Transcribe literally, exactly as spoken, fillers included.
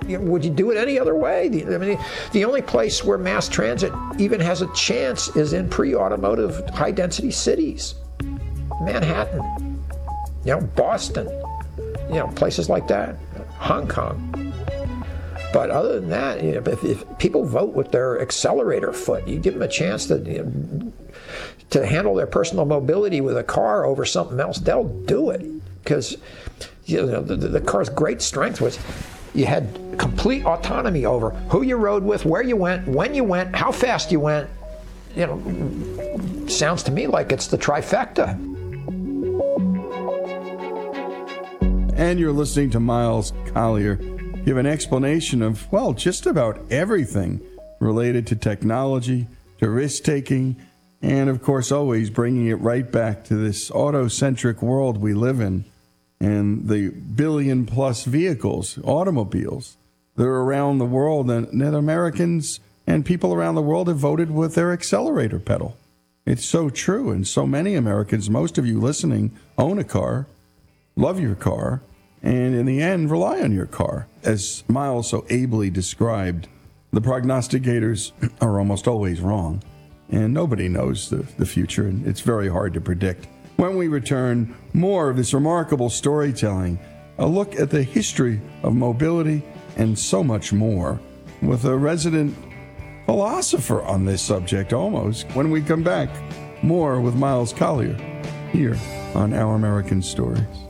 You know, would you do it any other way? The, I mean, the only place where mass transit even has a chance is in pre-automotive high-density cities. Manhattan, you know, Boston, you know, places like that, Hong Kong. But other than that, you know, if, if people vote with their accelerator foot, you give them a chance to, you know, to handle their personal mobility with a car over something else, they'll do it. Because, you know, the, the car's great strength was you had complete autonomy over who you rode with, where you went, when you went, how fast you went. You know, sounds to me like it's the trifecta. And you're listening to Miles Collier give an explanation of, well, just about everything related to technology, to risk-taking, and, of course, always bringing it right back to this auto-centric world we live in and the billion-plus vehicles, automobiles, that are around the world, and that Americans and people around the world have voted with their accelerator pedal. It's so true, and so many Americans, most of you listening, own a car, love your car, and in the end, rely on your car. As Miles so ably described, the prognosticators are almost always wrong, and nobody knows the, the future, and it's very hard to predict. When we return, more of this remarkable storytelling, a look at the history of mobility, and so much more, with a resident philosopher on this subject almost. When we come back, more with Miles Collier, here on Our American Stories.